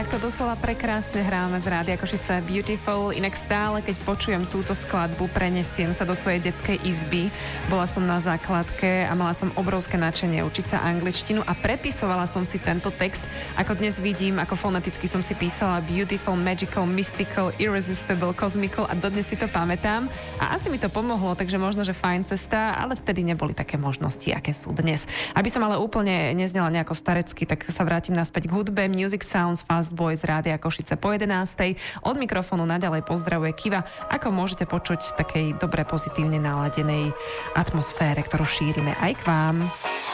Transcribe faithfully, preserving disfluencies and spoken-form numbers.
takto doslova prekrásne hráme z Rádia Košice Beautiful. Inak stále, keď počujem túto skladbu, prenesiem sa do svojej detskej izby. Bola som na základke a mala som obrovské nadšenie učiť sa angličtinu a prepisovala som si tento text. Ako dnes vidím, ako foneticky som si písala beautiful, magical, mystical, irresistible, cosmical a dodnes si to pamätám. A asi mi to pomohlo, takže možno, že fajn cesta, ale vtedy neboli také možnosti, aké sú dnes. Aby som ale úplne neznela nejako starecky, tak sa vrátim naspäť k hudbe. Music Sounds Fast Boy z Rádia Košice po jedenástej. Od mikrofónu naďalej pozdravuje Kiva. Ako môžete počuť v takej dobre pozitívne naladenej atmosfére, ktorú šírime aj k vám.